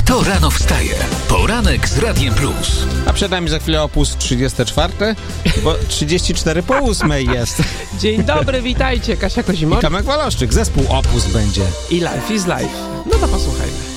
To rano wstaje. Poranek z Radiem Plus. A przed nami za chwilę Opus 34, bo 34 po 8 jest. Dzień dobry, witajcie, Kasia Kozimor. I Tomek Waloszczyk, zespół Opus będzie. I Life is Life. No to posłuchajmy.